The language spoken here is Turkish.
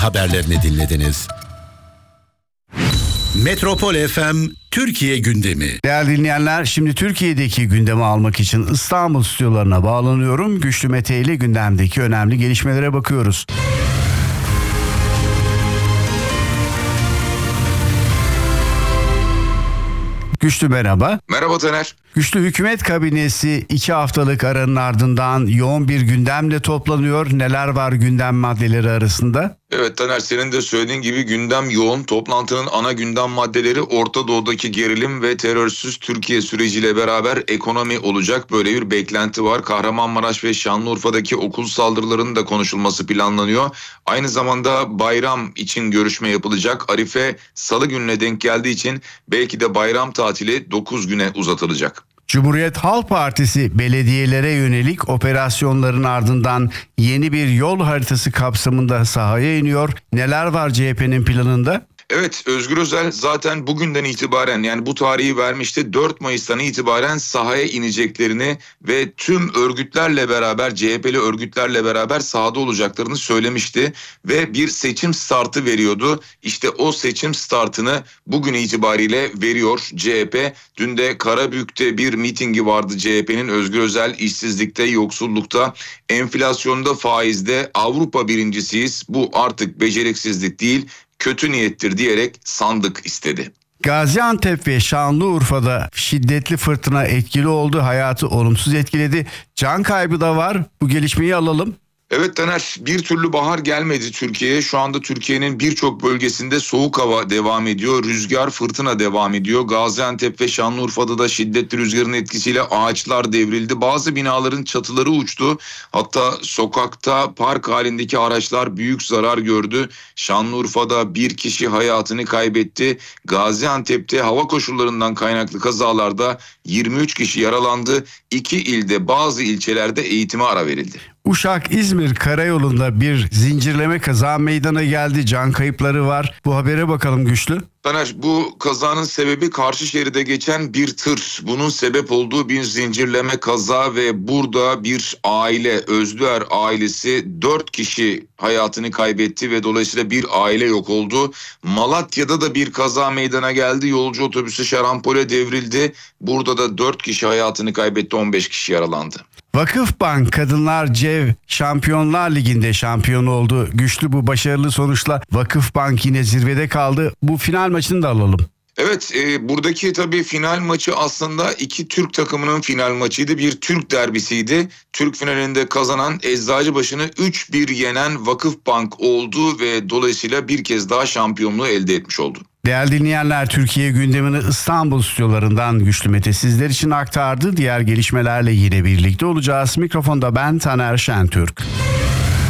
haberlerini dinlediniz. Metropol FM Türkiye gündemi. Değerli dinleyenler, şimdi Türkiye'deki gündemi almak için İstanbul stüdyolarına bağlanıyorum. Güçlü Mete ile gündemdeki önemli gelişmelere bakıyoruz. Güçlü merhaba. Merhaba Taner. Güçlü, hükümet kabinesi 2 haftalık aranın ardından yoğun bir gündemle toplanıyor. Neler var gündem maddeleri arasında? Evet Taner, senin de söylediğin gibi gündem yoğun. Toplantının ana gündem maddeleri Orta Doğu'daki gerilim ve terörsüz Türkiye süreciyle beraber ekonomi olacak. Böyle bir beklenti var. Kahramanmaraş ve Şanlıurfa'daki okul saldırılarının da konuşulması planlanıyor. Aynı zamanda bayram için görüşme yapılacak. Arife Salı gününe denk geldiği için belki de bayram tatili 9 güne uzatılacak. Cumhuriyet Halk Partisi belediyelere yönelik operasyonların ardından yeni bir yol haritası kapsamında sahaya iniyor. Neler var CHP'nin planında? Evet, Özgür Özel zaten bugünden itibaren, yani bu tarihi vermişti, 4 Mayıs'tan itibaren sahaya ineceklerini ve tüm örgütlerle beraber, CHP'li örgütlerle beraber sahada olacaklarını söylemişti ve bir seçim startı veriyordu. İşte o seçim startını bugün itibariyle veriyor CHP. Dün de Karabük'te bir mitingi vardı CHP'nin. Özgür Özel işsizlikte, yoksullukta, enflasyonda, faizde Avrupa birincisiyiz. Bu artık beceriksizlik değil, kötü niyettir diyerek sandık istedi. Gaziantep ve Şanlıurfa'da şiddetli fırtına etkili oldu. Hayatı olumsuz etkiledi. Can kaybı da var. Bu gelişmeyi alalım. Evet Taner, bir türlü bahar gelmedi Türkiye'ye. Şu anda Türkiye'nin birçok bölgesinde soğuk hava devam ediyor. Rüzgar, fırtına devam ediyor. Gaziantep ve Şanlıurfa'da da şiddetli rüzgarın etkisiyle ağaçlar devrildi. Bazı binaların çatıları uçtu. Hatta sokakta park halindeki araçlar büyük zarar gördü. Şanlıurfa'da bir kişi hayatını kaybetti. Gaziantep'te hava koşullarından kaynaklı kazalarda 23 kişi yaralandı. 2 ilde, bazı ilçelerde eğitime ara verildi. Uşak-İzmir karayolunda bir zincirleme kaza meydana geldi. Can kayıpları var. Bu habere bakalım Güçlü. Taner, bu kazanın sebebi karşı şeride geçen bir tır. Bunun sebep olduğu bir zincirleme kaza ve burada bir aile, Özlüer ailesi 4 kişi hayatını kaybetti ve dolayısıyla bir aile yok oldu. Malatya'da da bir kaza meydana geldi. Yolcu otobüsü şarampole devrildi. Burada da 4 kişi hayatını kaybetti, 15 kişi yaralandı. Vakıfbank Kadınlar CEV Şampiyonlar Ligi'nde şampiyon oldu. Güçlü, bu başarılı sonuçla Vakıfbank yine zirvede kaldı. Bu final maçını da alalım. Evet, buradaki tabii final maçı aslında 2 Türk takımının final maçıydı. Bir Türk derbisiydi. Türk finalinde kazanan, Eczacıbaşı'nı 3-1 yenen Vakıfbank oldu ve dolayısıyla bir kez daha şampiyonluğu elde etmiş oldu. Değerli dinleyenler, Türkiye gündemini İstanbul stüdyolarından Güçlü Mete sizler için aktardı. Diğer gelişmelerle yine birlikte olacağız. Mikrofonda ben Taner Şentürk.